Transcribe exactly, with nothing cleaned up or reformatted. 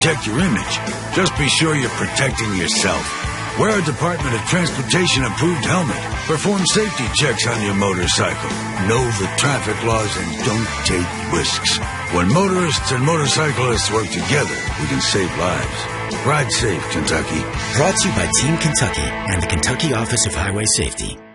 protect your image. Just be sure you're protecting yourself. Wear a Department of Transportation approved helmet. Perform safety checks on your motorcycle. Know the traffic laws and don't take risks. When motorists and motorcyclists work together, we can save lives. Ride safe, Kentucky. Brought to you by Team Kentucky and the Kentucky Office of Highway Safety.